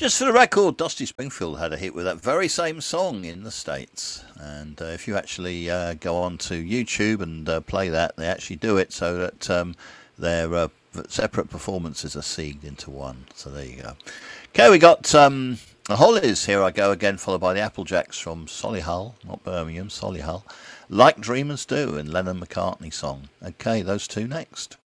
Just for the record, Dusty Springfield had a hit with that very same song in the States. And if you actually go on to YouTube and play that, they actually do it so that their separate performances are seeded into one. So there you go. Okay, we got the Hollies, Here I Go Again, followed by the Applejacks from Solihull, not Birmingham, Solihull. Like Dreamers Do, and Lennon McCartney song. Okay, those two next.